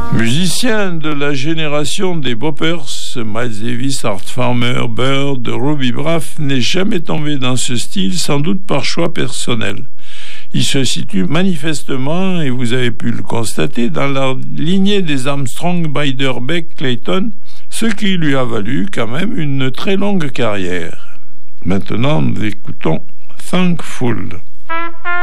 Musicien de la génération des boppers, Miles Davis, Art Farmer, Bird, Robbie Braff n'est jamais tombé dans ce style, sans doute par choix personnel. Il se situe manifestement, et vous avez pu le constater, dans la lignée des Armstrong, Beiderbecke, Clayton, ce qui lui a valu quand même une très longue carrière. Maintenant, nous écoutons Thankful.